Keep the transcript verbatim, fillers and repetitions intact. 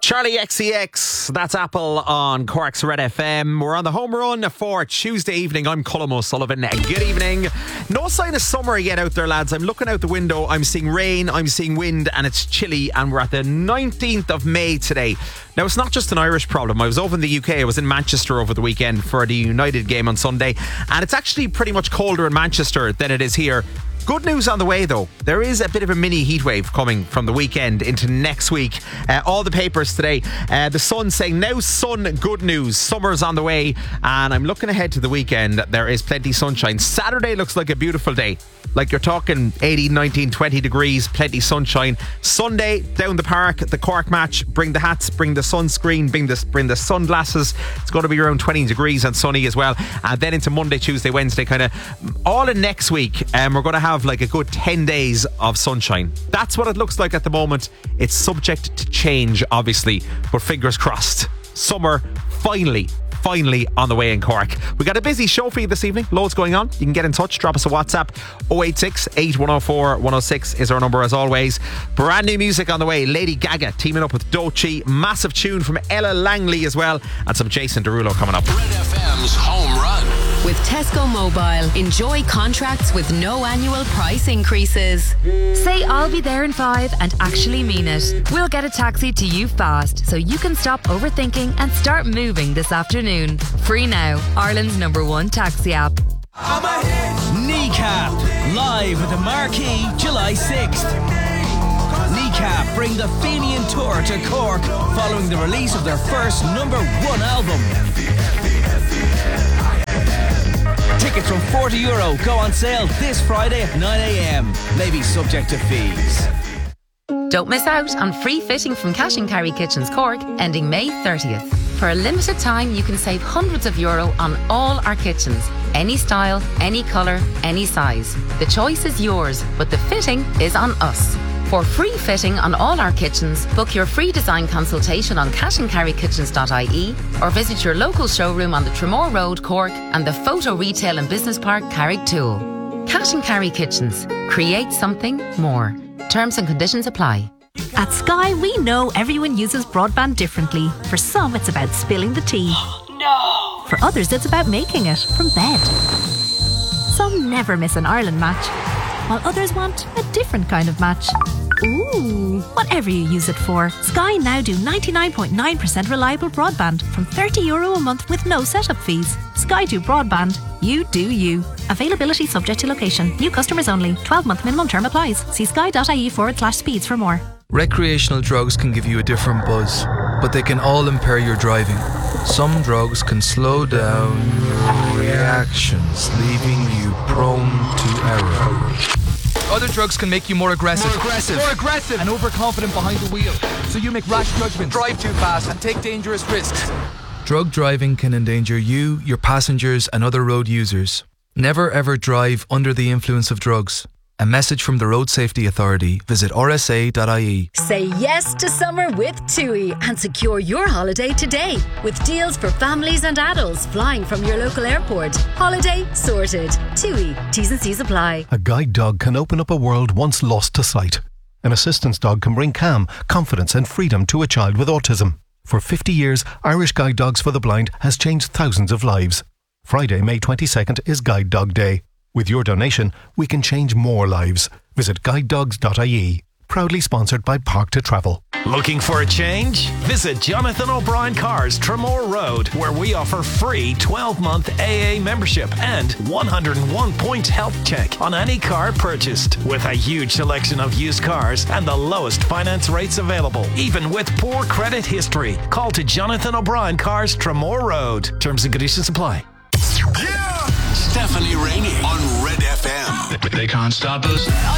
Charlie X C X, that's Apple on Cork's Red F M. We're on the home run for Tuesday evening. I'm Colm O'Sullivan. Good evening. No sign of summer yet out there, lads. I'm looking out the window. I'm seeing rain, I'm seeing wind, and it's chilly. And we're at the nineteenth of May today. Now, it's not just an Irish problem. I was over in the U K. I was in Manchester over the weekend for the United game on Sunday. And it's actually pretty much colder in Manchester than it is here. Good news on the way, though. There is a bit of a mini heatwave coming from the weekend into next week. Uh, all the papers today. Uh, the Sun saying, now sun, good news. Summer's on the way. And I'm looking ahead to the weekend. There is plenty sunshine. Saturday looks like a beautiful day. Like you're talking eighteen, nineteen, twenty degrees, plenty sunshine. Sunday, down the park, the Cork match. Bring the hats, bring the sunscreen, bring the, bring the sunglasses. It's going to be around twenty degrees and sunny as well. And then into Monday, Tuesday, Wednesday, kind of all in next week. Um, we're going to have like a good ten days of sunshine. That's what it looks like at the moment. It's subject to change, obviously, but fingers crossed. Summer finally Finally on the way in Cork. We got a busy show for you this evening. Loads going on. You can get in touch. Drop us a WhatsApp. oh eight six, eight one oh four, one oh six is our number as always. Brand new music on the way. Lady Gaga teaming up with Doechii. Massive tune from Ella Langley as well. And some Jason Derulo coming up. Red F M's Home Run. With Tesco Mobile, enjoy contracts with no annual price increases. Say I'll be there in five and actually mean it. We'll get a taxi to you fast so you can stop overthinking and start moving this afternoon. Free now. Ireland's number one taxi app. Kneecap, live at the Marquee, July sixth. Kneecap bring the Fenian Tour to Cork following the release of their first number one album. Tickets from forty euro go on sale this Friday at nine a.m. Maybe subject to fees. Don't miss out on free fitting from Cash and Carry Kitchens Cork ending May thirtieth. For a limited time, you can save hundreds of euro on all our kitchens. Any style, any colour, any size. The choice is yours, but the fitting is on us. For free fitting on all our kitchens, book your free design consultation on cash and carry kitchens dot I E or visit your local showroom on the Tramore Road, Cork and the Photo Retail and Business Park, Carricktool. Cash and Carry Kitchens. Create something more. Terms and conditions apply. At Sky, we know everyone uses broadband differently. For some, it's about spilling the tea. No! For others, it's about making it from bed. Some never miss an Ireland match, while others want a different kind of match. Ooh! Whatever you use it for, Sky now do ninety-nine point nine percent reliable broadband from thirty euro a month with no setup fees. Sky do broadband. You do you. Availability subject to location. New customers only. twelve month minimum term applies. See sky.ie forward slash speeds for more. Recreational drugs can give you a different buzz, but they can all impair your driving. Some drugs can slow down your reactions, leaving you prone to error. Other drugs can make you more aggressive. More aggressive. More aggressive. And overconfident behind the wheel. So you make rash judgments, drive too fast, and take dangerous risks. Drug driving can endanger you, your passengers, and other road users. Never ever drive under the influence of drugs. A message from the Road Safety Authority. Visit r s a dot I E. Say yes to summer with TUI and secure your holiday today with deals for families and adults flying from your local airport. Holiday sorted. TUI. T's and C's apply. A guide dog can open up a world once lost to sight. An assistance dog can bring calm, confidence and freedom to a child with autism. For fifty years, Irish Guide Dogs for the Blind has changed thousands of lives. Friday, May twenty-second is Guide Dog Day. With your donation, we can change more lives. Visit guide dogs dot I E. Proudly sponsored by Park to Travel. Looking for a change? Visit Jonathan O'Brien Cars, Tramore Road, where we offer free twelve month A A membership and one hundred one point health check on any car purchased. With a huge selection of used cars and the lowest finance rates available, even with poor credit history. Call to Jonathan O'Brien Cars, Tramore Road. Terms and conditions apply. Yeah! Stephanie Rainey on Red F M. They can't stop us.